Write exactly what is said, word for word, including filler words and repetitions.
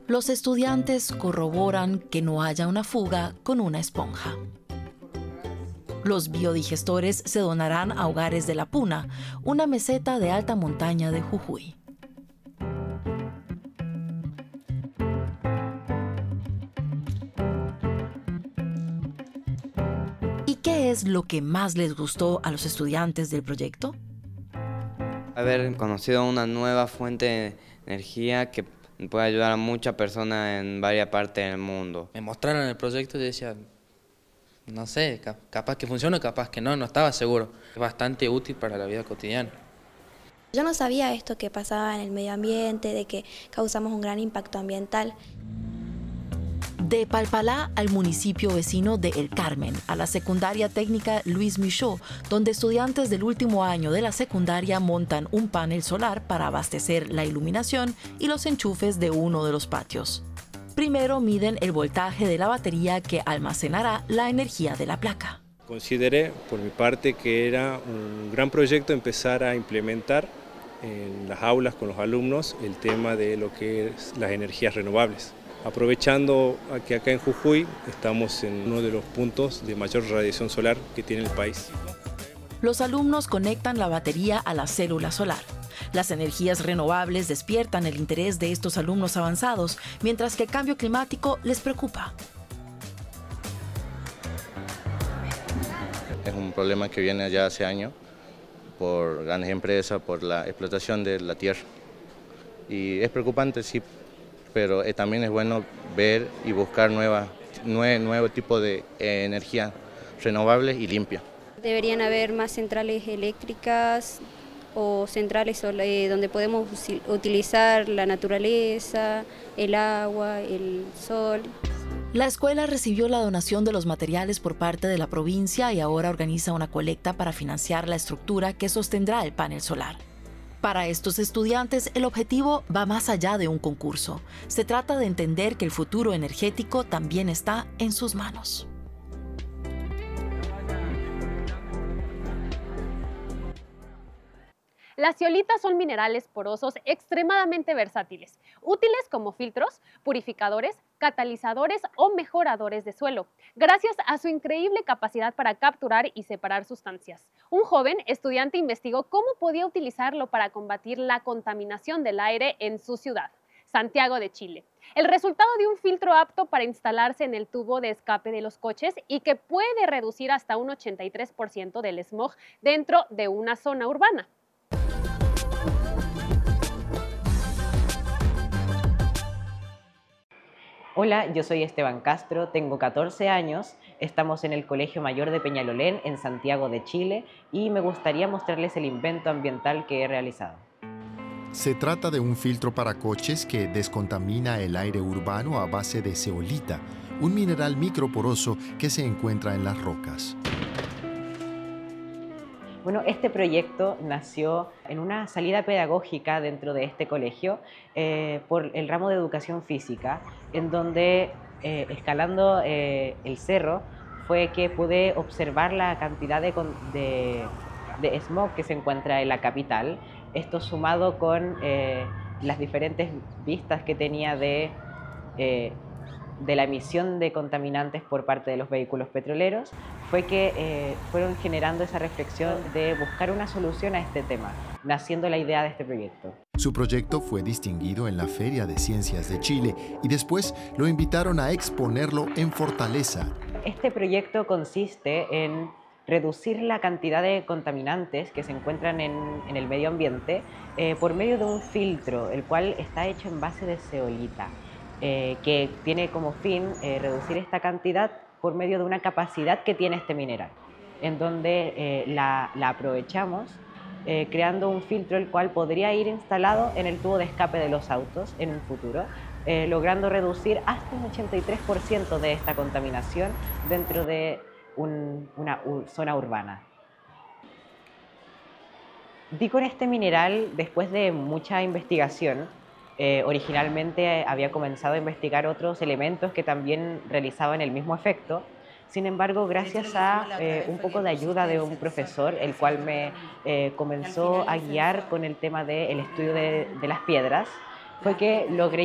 Los estudiantes corroboran que no haya una fuga con una esponja. Los biodigestores se donarán a Hogares de la Puna, una meseta de alta montaña de Jujuy. ¿Y qué es lo que más les gustó a los estudiantes del proyecto? Haber conocido una nueva fuente de energía que puede ayudar a muchas personas en varias partes del mundo. Me mostraron el proyecto y decía, no sé, capaz que funciona, capaz que no, no estaba seguro. Es bastante útil para la vida cotidiana. Yo no sabía esto que pasaba en el medio ambiente, de que causamos un gran impacto ambiental. De Palpalá al municipio vecino de El Carmen, a la secundaria técnica Luis Michaud, donde estudiantes del último año de la secundaria montan un panel solar para abastecer la iluminación y los enchufes de uno de los patios. Primero miden el voltaje de la batería que almacenará la energía de la placa. Consideré, por mi parte, que era un gran proyecto empezar a implementar en las aulas con los alumnos el tema de lo que es las energías renovables. Aprovechando que acá en Jujuy estamos en uno de los puntos de mayor radiación solar que tiene el país. Los alumnos conectan la batería a la célula solar. Las energías renovables despiertan el interés de estos alumnos avanzados, mientras que el cambio climático les preocupa. Es un problema que viene ya hace años por grandes empresas, por la explotación de la tierra. Y es preocupante, sí, pero eh, también es bueno ver y buscar nueva, nue, nuevo tipo de eh, energía renovables y limpia. Deberían haber más centrales eléctricas o centrales eh, donde podemos utilizar la naturaleza, el agua, el sol. La escuela recibió la donación de los materiales por parte de la provincia y ahora organiza una colecta para financiar la estructura que sostendrá el panel solar. Para estos estudiantes, el objetivo va más allá de un concurso. Se trata de entender que el futuro energético también está en sus manos. Las zeolitas son minerales porosos extremadamente versátiles, útiles como filtros, purificadores, catalizadores o mejoradores de suelo, gracias a su increíble capacidad para capturar y separar sustancias. Un joven estudiante investigó cómo podía utilizarlo para combatir la contaminación del aire en su ciudad, Santiago de Chile. El resultado de un filtro apto para instalarse en el tubo de escape de los coches y que puede reducir hasta un ochenta y tres por ciento del smog dentro de una zona urbana. Hola, yo soy Esteban Castro, tengo catorce años, estamos en el Colegio Mayor de Peñalolén, en Santiago de Chile, y me gustaría mostrarles el invento ambiental que he realizado. Se trata de un filtro para coches que descontamina el aire urbano a base de zeolita, un mineral microporoso que se encuentra en las rocas. Bueno, este proyecto nació en una salida pedagógica dentro de este colegio eh, por el ramo de educación física, en donde eh, escalando eh, el cerro fue que pude observar la cantidad de, de, de smog que se encuentra en la capital. Esto sumado con eh, las diferentes vistas que tenía de, eh, de la emisión de contaminantes por parte de los vehículos petroleros, fue que eh, fueron generando esa reflexión de buscar una solución a este tema, naciendo la idea de este proyecto. Su proyecto fue distinguido en la Feria de Ciencias de Chile y después lo invitaron a exponerlo en Fortaleza. Este proyecto consiste en reducir la cantidad de contaminantes que se encuentran en, en el medio ambiente eh, por medio de un filtro, el cual está hecho en base de zeolita, eh, que tiene como fin eh, reducir esta cantidad por medio de una capacidad que tiene este mineral, en donde eh, la, la aprovechamos eh, creando un filtro el cual podría ir instalado en el tubo de escape de los autos en un futuro, eh, logrando reducir hasta un ochenta y tres por ciento de esta contaminación dentro de un, una un, zona urbana. Di con este mineral después de mucha investigación. Eh, originalmente había comenzado a investigar otros elementos que también realizaban el mismo efecto. Sin embargo, gracias a eh, un poco de ayuda de un profesor, el cual me eh, comenzó a guiar con el tema del estudio de, de las piedras, fue que logré